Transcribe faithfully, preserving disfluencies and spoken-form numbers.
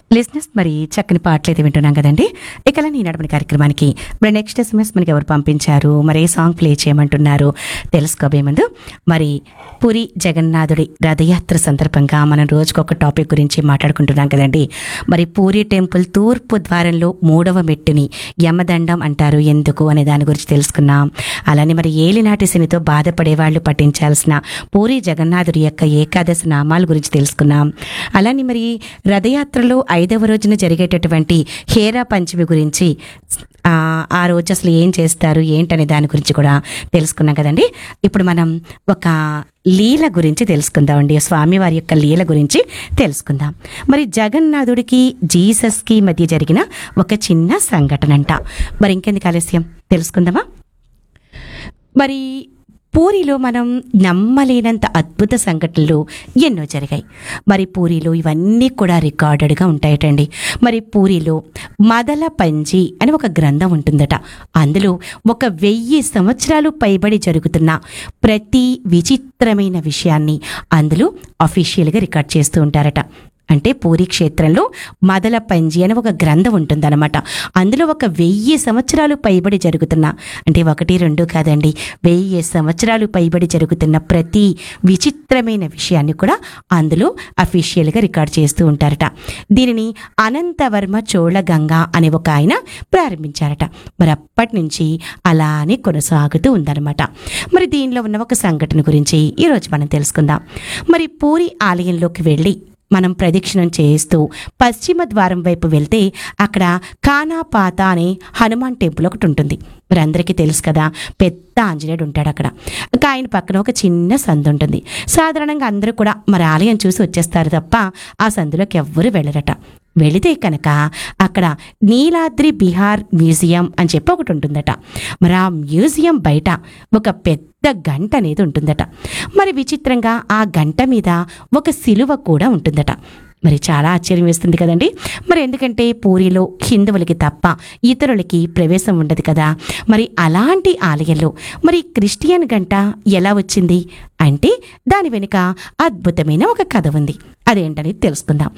లిస్నెస్ మరి చక్కని పాటలు అయితే వింటున్నాం కదండి. ఇక నీ నడపని కార్యక్రమానికి మరి నెక్స్ట్ ఎస్ఎంఎస్ మనకి ఎవరు పంపించారు, మరి ఏ సాంగ్ ప్లే చేయమంటున్నారు తెలుసుకోబోయే ముందు మరి పూరి జగన్నాథుడి రథయాత్ర సందర్భంగా మనం రోజుకొక టాపిక్ గురించి మాట్లాడుకుంటున్నాం కదండి. మరి పూరి టెంపుల్ తూర్పు ద్వారంలో మూడవ మెట్టుని యమదండం అంటారు ఎందుకు అనే దాని గురించి తెలుసుకున్నాం. అలానే మరి ఏలినాటి శనితో బాధపడే వాళ్ళు పఠించాల్సిన పూరి జగన్నాథుడి యొక్క ఏకాదశి నామాల గురించి తెలుసుకున్నాం. అలానే మరి రథయాత్రలో ఐదవ రోజున జరిగేటటువంటి హేరా పంచమి గురించి ఆ రోజు అసలు ఏం చేస్తారు ఏంటనే దాని గురించి కూడా తెలుసుకున్నాం కదండి. ఇప్పుడు మనం ఒక లీల గురించి తెలుసుకుందామండి. స్వామివారి యొక్క లీల గురించి తెలుసుకుందాం. మరి జగన్నాథుడికి జీసస్కి మధ్య జరిగిన ఒక చిన్న సంఘటన అంట. మరి ఇంకెందుకు ఆలస్యం తెలుసుకుందామా. మరి పూరిలో మనం నమ్మలేనంత అద్భుత సంఘటనలు ఎన్నో జరిగాయి. మరి పూరిలో ఇవన్నీ కూడా రికార్డెడ్గా ఉంటాయటండి. మరి పూరిలో మదల పంజి అని ఒక గ్రంథం ఉంటుందట. అందులో ఒక వెయ్యి సంవత్సరాలు పైబడి జరుగుతున్న ప్రతి విచిత్రమైన విషయాన్ని అందులో అఫీషియల్గా రికార్డ్ చేస్తూ ఉంటారట. అంటే పూరి క్షేత్రంలో మదల పంజి అని ఒక గ్రంథం ఉంటుందన్నమాట. అందులో ఒక వెయ్యి సంవత్సరాలు పైబడి జరుగుతున్న, అంటే ఒకటి రెండు కాదండి, వెయ్యి సంవత్సరాలు పైబడి జరుగుతున్న ప్రతి విచిత్రమైన విషయాన్ని కూడా అందులో అఫీషియల్గా రికార్డ్ చేస్తూ ఉంటారట. దీనిని అనంతవర్మ చోళగంగ అనే ఒక ఆయన ప్రారంభించారట. మరి అప్పటి నుంచి అలానే కొనసాగుతూ ఉందన్నమాట. మరి దీనిలో ఉన్న ఒక సంఘటన గురించి ఈరోజు మనం తెలుసుకుందాం. మరి పూరి ఆలయంలోకి వెళ్ళి మనం ప్రదక్షిణం చేస్తూ పశ్చిమ ద్వారం వైపు వెళ్తే అక్కడ కానాపాత అనే హనుమాన్ టెంపుల్ ఒకటి ఉంటుంది. మరి అందరికీ తెలుసు కదా, పెద్ద ఆంజనేయుడు ఉంటాడు అక్కడ. ఇక ఆయన పక్కన ఒక చిన్న సందు ఉంటుంది. సాధారణంగా అందరూ కూడా మరి ఆలయం చూసి వచ్చేస్తారు తప్ప ఆ సందులోకి ఎవ్వరూ వెళ్ళరట. వెళితే కనుక అక్కడ నీలాద్రి బిహార్ మ్యూజియం అని చెప్పి ఒకటి ఉంటుందట. మరి ఆ మ్యూజియం బయట ఒక పెద్ద గంట అనేది ఉంటుందట. మరి విచిత్రంగా ఆ గంట మీద ఒక శిలువ కూడా ఉంటుందట. మరి చాలా ఆశ్చర్యం వేస్తుంది కదండి. మరి ఎందుకంటే పూరిలో హిందువులకి తప్ప ఇతరులకి ప్రవేశం ఉండదు కదా. మరి అలాంటి ఆలయంలో మరి క్రిస్టియన్ గంట ఎలా వచ్చింది అంటే దాని వెనుక అద్భుతమైన ఒక కథ ఉంది. అదేంటనేది తెలుసుకుందాం.